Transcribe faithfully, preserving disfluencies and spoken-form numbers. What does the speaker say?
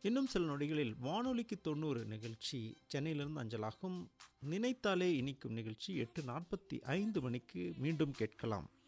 இன்னும் சில நொடிகளில் வானொலிக்கு தொண்ணூறு நிகழ்ச்சி சென்னையிலிருந்து அஞ்சலாகும். நினைத்தாலே இனிக்கும் நிகழ்ச்சி எட்டு நாற்பத்தி ஐந்து மணிக்கு மீண்டும் கேட்கலாம்.